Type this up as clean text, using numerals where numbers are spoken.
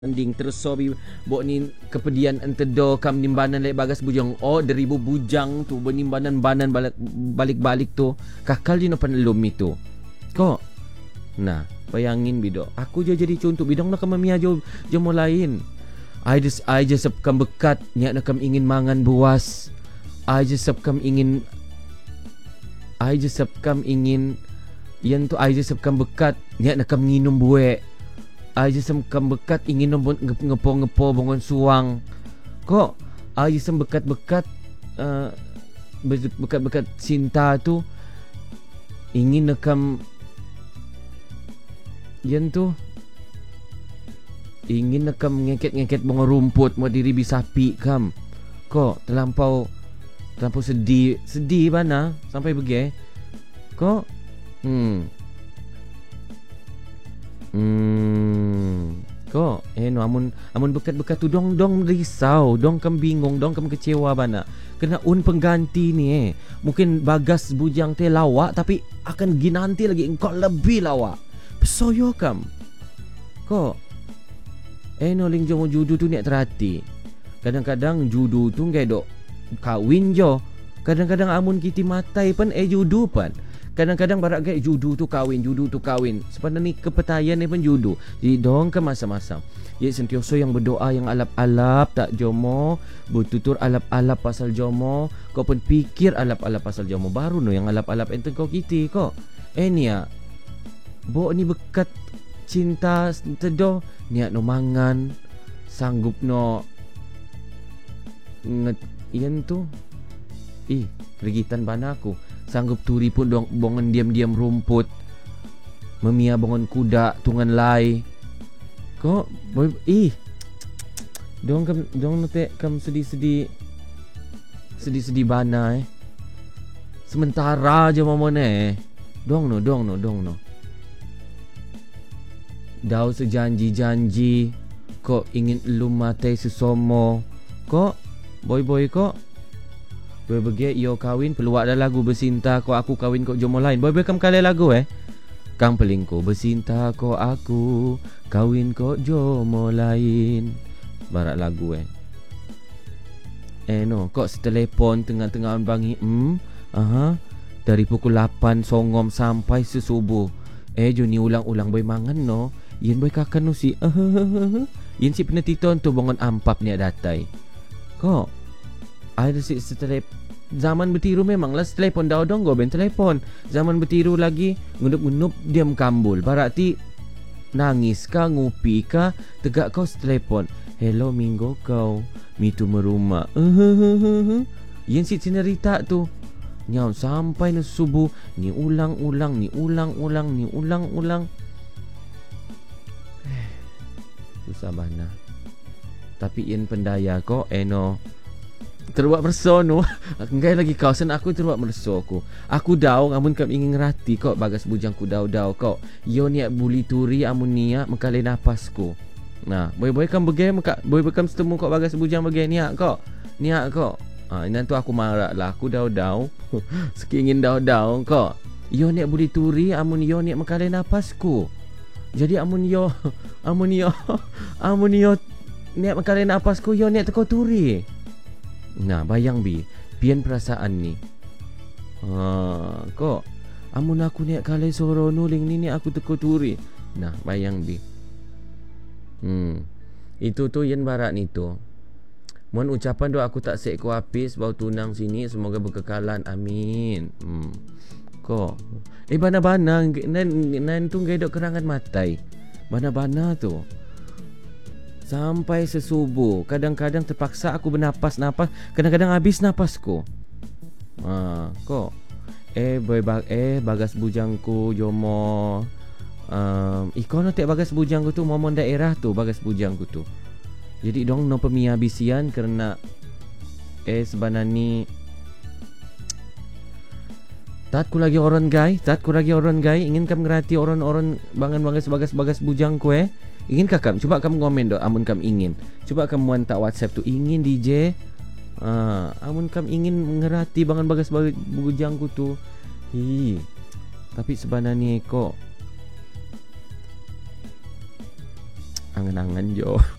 Anding terus sobi bok ni kepedian entedo kam nimbanan lek bagas bujang deribu bujang tu benimbanan banan balik tu kakal di nopan lum itu kok nah bayangin bido aku je jadi contoh bidong nak memia jo mo lain I just kam bekat niat nak kam ingin mangan buas I just kam ingin yang tu I just kam bekat niat nak kam nginum buek Aja sem bekat ingin ngepo bangun suang. Kok aja sem bekat-bekat bekat-bekat cinta tu ingin nekam yang tu ingin nekam ngeket-ngeket bangun rumput mau diri bisapi kam. Kok terlampau sedih mana sampai bege. Kok kok no amun bekat-bekat tu dong risau, dong kam bingung, dong kam kecewa bana. Kena pengganti ni mungkin bagas bujang teh lawak tapi akan ginanti lagi engkau lebih lawak. Pesoyo kam. Kok no ling jomo judu tu niat terhati. Kadang-kadang judu tu ngai dok kawin jo. Kadang-kadang amun kiti matai pun judu pan. Kadang-kadang barak gaya judu tu kawin. Sebenarnya ni kepetayan ni pun judu. Jadi dong ke masa-masa. Ya sentioso yang berdoa yang alap-alap tak jomo, bertutur alap-alap pasal jomo, kau pun pikir alap-alap pasal jomo baru no yang alap-alap enten kau kiti kok. Nia. Bo ni bekat cinta tedo niat no mangan, sanggup no ian tu. Regitan bana aku. Sanggup turi pun dong bongan diam-diam rumput. Memia bongan kuda tungan lai. Kok boy dong nate kam sedih-sedih bana sementara je momone dong no dau sejanji kok ingin elum mate sesomo kok boy kok boy bege yo kawin peluak dah lagu bersinta kok aku kawin kok jomo lain boy kam kale lagu kang pelingko bersinta kok aku kawin kok jomo lain barat lagu no kok setelepon tengah-tengah bangi dari pukul 8 songom sampai sesubuh jo ni ulang-ulang boy mangan no yen boy kakan no si yen si penetiton tu bangun ampap ni datai kok ada si setelepon zaman bertiru memanglah telepon dah dong goben telepon. Zaman bertiru lagi ngunup diam kambul. Berarti nangis kah ngupi kah tegak kau telepon. Hello minggu kau mitu merumah. Yang si cerita tu nyau sampai na subuh ni ulang. Susah bana. Tapi yang pendaya kok terbuat merso no. Enggak lagi kawasan aku terbuat merso aku. Aku dau amun kam ingin ngerati kok bagas bujang ku dau kok. Yo niat buli turi amun niat mekale napasku. Nah, boy kam bege boy kam setemu kok bagas bujang bege niat kok. Nanti aku marah lah aku dau sekingin dau kok. Yo niat buli turi amun yo niat mekale napasku. Jadi amun yo niat mekale napasku yo niat teko turi. Nah bayang pian perasaan ni kok amun aku niat kale soro nuling ni aku teko turi. Nah bayang itu tu yang barat ni tu mohon ucapan doa aku tak sek ku habis bau tunang sini semoga berkekalan amin. Kok bana-bana nan tu ngai dok kerangan matai bana-bana tu sampai sesubuh. Kadang-kadang terpaksa aku bernapas, kadang-kadang habis napasku. Kok bagas bujangku jomo ikono tek bagas bujangku tu momon daerah tu bagas bujangku tu. Jadi dong no pemia bisian kerana sebenarnya tatku lagi orang gay ingin kam ngerati orang bagas bujangku ingin kakam cuba kamu komen dok amun kam ingin coba kamu hantar WhatsApp tu ingin DJ amun kam ingin mengerti bangan bagas bujangku tu tapi sebenarnya kok Angan-angan jo.